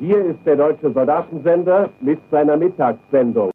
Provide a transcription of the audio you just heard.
Hier ist der Deutsche Soldatensender mit seiner Mittagssendung.